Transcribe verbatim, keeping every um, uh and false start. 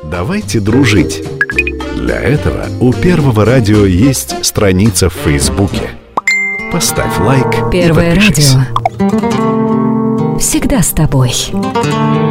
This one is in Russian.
Давайте дружить. Для этого у Первого радио есть страница в Фейсбуке. Поставь лайк. Первое радио. Всегда с тобой.